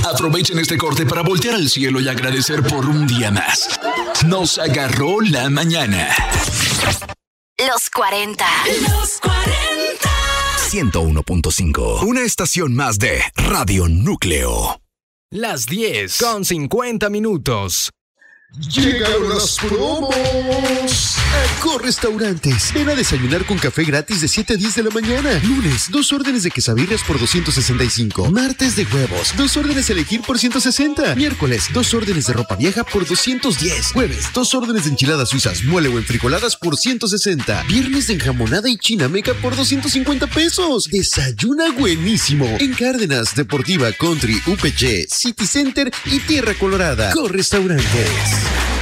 Aprovechen este corte para voltear al cielo y agradecer por un día más. Nos agarró la mañana. Los 40. Los 40. 101.5. Una estación más de Radio Núcleo. Las 10 con 50 minutos. ¡Llegaron las promos! Accor Restaurantes. Ven a desayunar con café gratis de 7 a 10 de la mañana. Lunes, 2 órdenes de quesadillas por 265. Martes de huevos, 2 órdenes elegir por 160. Miércoles, 2 órdenes de ropa vieja por 210. Jueves, 2 órdenes de enchiladas suizas, mole o enfrijoladas por 160. Viernes de enjamonada y chinameca por 250 pesos. Desayuna buenísimo. En Cárdenas, Deportiva, Country, UPC, City Center y Tierra Colorada. Accor Restaurantes.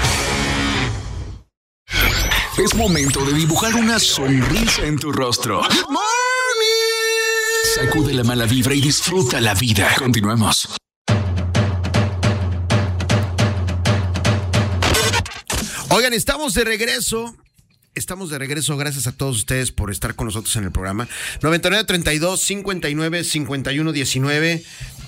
Es momento de dibujar una sonrisa en tu rostro. ¡Good morning! Sacude la mala vibra y disfruta la vida. Continuamos. Oigan, estamos de regreso. Gracias a todos ustedes por estar con nosotros en el programa. 9932-59-5119.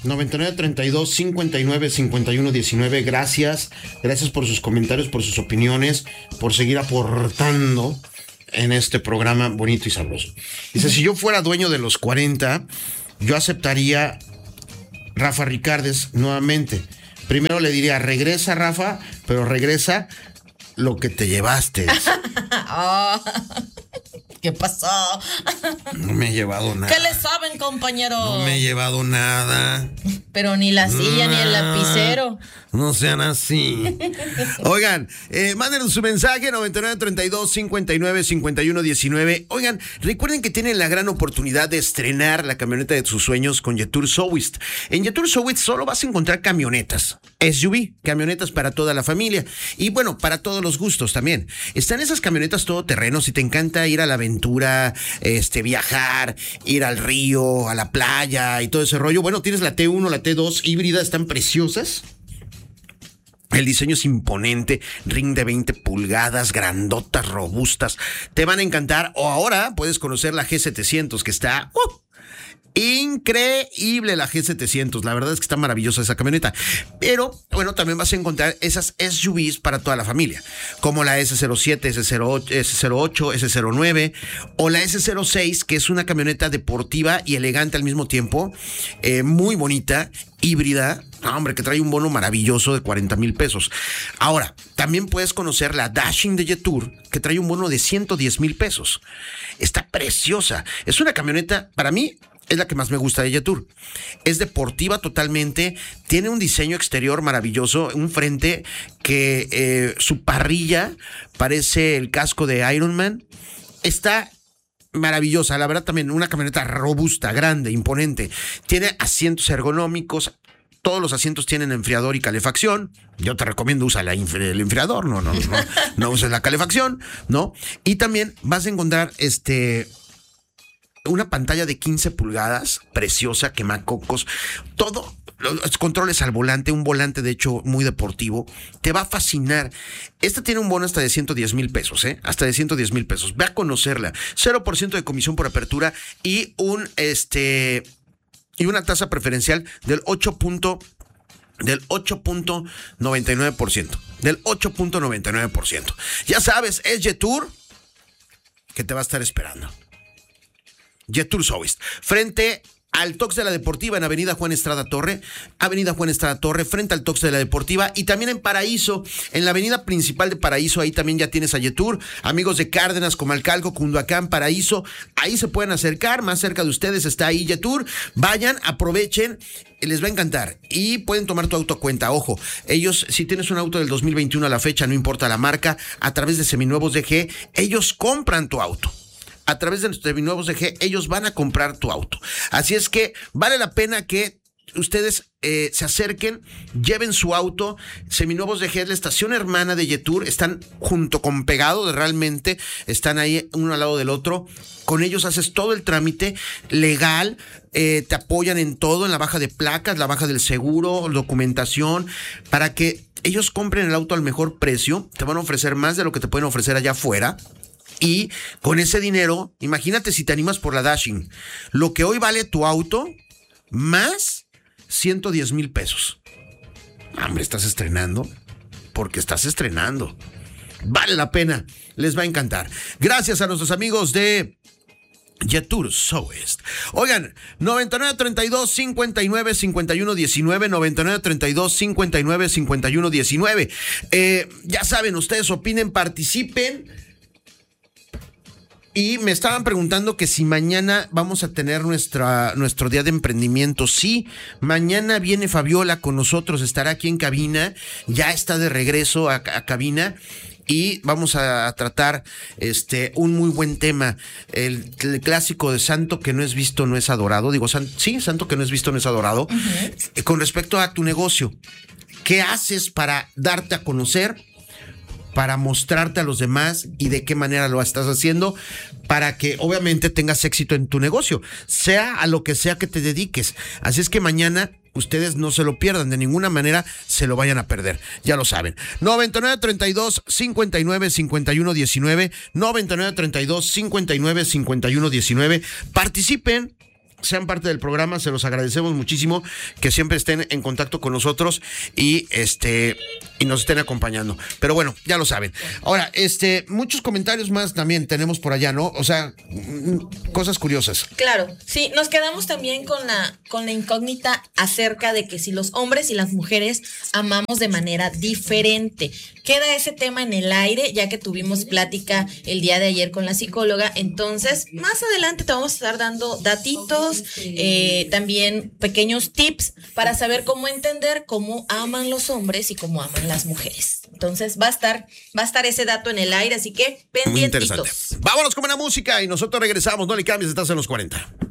9932-59-5119. Gracias por sus comentarios, por sus opiniones, por seguir aportando en este programa bonito y sabroso. Dice, si yo fuera dueño de los 40, yo aceptaría Rafa Ricardes nuevamente. Primero le diría, regresa Rafa, pero regresa lo que te llevaste. Oh, ¿qué pasó? No me he llevado nada. ¿Qué le saben, compañero? No me he llevado nada. Pero ni la silla ni el lapicero. No sean así. Oigan, mándenos su mensaje 9932-59-5119. Oigan, recuerden que tienen la gran oportunidad de estrenar la camioneta de sus sueños con Jetour Southwest. En Jetour Southwest solo vas a encontrar camionetas, SUV, camionetas para toda la familia y bueno, para todos los gustos también. Están esas camionetas todoterreno, si te encanta ir a la aventura, viajar, ir al río, a la playa y todo ese rollo. Bueno, tienes la T1, la T2 híbrida, están preciosas. El diseño es imponente, ring de 20 pulgadas, grandotas, robustas. Te van a encantar. O ahora puedes conocer la G700 que está... increíble la G700, la verdad es que está maravillosa esa camioneta, pero bueno, también vas a encontrar esas SUVs para toda la familia, como la S07, S08, S09 o la S06, que es una camioneta deportiva y elegante al mismo tiempo, muy bonita, híbrida, hombre, que trae un bono maravilloso de 40,000 pesos. Ahora, también puedes conocer la Dashing de Jetour, que trae un bono de 110,000 pesos. Está preciosa, es una camioneta, para mí, es la que más me gusta de Jetour. Es deportiva totalmente, tiene un diseño exterior maravilloso, un frente que su parrilla parece el casco de Iron Man. Está maravillosa, la verdad también una camioneta robusta, grande, imponente. Tiene asientos ergonómicos. Todos los asientos tienen enfriador y calefacción. Yo te recomiendo usar el enfriador, no uses la calefacción, ¿no? Y también vas a encontrar una pantalla de 15 pulgadas, preciosa, quemacocos, todo, los controles al volante, un volante de hecho muy deportivo, te va a fascinar. Esta tiene un bono hasta de 110,000 pesos, hasta de 110,000 pesos. Ve a conocerla, 0% de comisión por apertura y y una tasa preferencial del 8.99%. Del 8.99%. Ya sabes, es Jetour que te va a estar esperando. Jetour Southwest, frente al Tox de la Deportiva en Avenida Juan Estrada Torre, frente al Tox de la Deportiva y también en Paraíso, en la avenida principal de Paraíso, ahí también ya tienes a Jetour. Amigos de Cárdenas, Comalcalco, Cunduacán, Paraíso, ahí se pueden acercar, más cerca de ustedes está ahí Jetour. Vayan, aprovechen, les va a encantar y pueden tomar tu auto a cuenta. Ojo, ellos, si tienes un auto del 2021 a la fecha, no importa la marca, a través de Seminuevos DG, ellos compran tu auto. A través de Seminuevos DG, ellos van a comprar tu auto. Así es que vale la pena que ustedes se acerquen, lleven su auto. Seminuevos DG es la estación hermana de Jetour, están junto con pegados, realmente están ahí uno al lado del otro. Con ellos haces todo el trámite legal, te apoyan en todo, en la baja de placas, la baja del seguro, documentación, para que ellos compren el auto al mejor precio. Te van a ofrecer más de lo que te pueden ofrecer allá afuera. Y con ese dinero, imagínate si te animas por la Dashing. Lo que hoy vale tu auto, más 110 $1,000. Hombre, ¿estás estrenando? Porque estás estrenando. Vale la pena, les va a encantar. Gracias a nuestros amigos de Jetour Southwest. Oigan, 9932-595119, 9932-595119. Ya saben, ustedes opinen, participen. Y me estaban preguntando que si mañana vamos a tener nuestro día de emprendimiento. Sí, mañana viene Fabiola con nosotros, estará aquí en cabina, ya está de regreso a cabina. Y vamos a tratar un muy buen tema, el clásico de santo que no es visto, no es adorado. Digo, santo que no es visto, no es adorado. Uh-huh. Con respecto a tu negocio, ¿qué haces para darte a conocer, para mostrarte a los demás y de qué manera lo estás haciendo para que obviamente tengas éxito en tu negocio, sea a lo que sea que te dediques? Así es que mañana ustedes no se lo pierdan, de ninguna manera se lo vayan a perder, ya lo saben. 9932-595119, 9932-595119. Participen, sean parte del programa, se los agradecemos muchísimo que siempre estén en contacto con nosotros y nos estén acompañando. Pero bueno, ya lo saben. Ahora, muchos comentarios más también tenemos por allá, ¿no? O sea, cosas curiosas. Claro, sí, nos quedamos también con la incógnita acerca de que si los hombres y las mujeres amamos de manera diferente. Queda ese tema en el aire, ya que tuvimos plática el día de ayer con la psicóloga. Entonces, más adelante te vamos a estar dando datitos, también pequeños tips para saber cómo entender cómo aman los hombres y cómo aman las mujeres. Entonces va a estar ese dato en el aire, así que pendientitos. Muy interesante. Vámonos con buena música y nosotros regresamos. No le cambies, estás en los 40.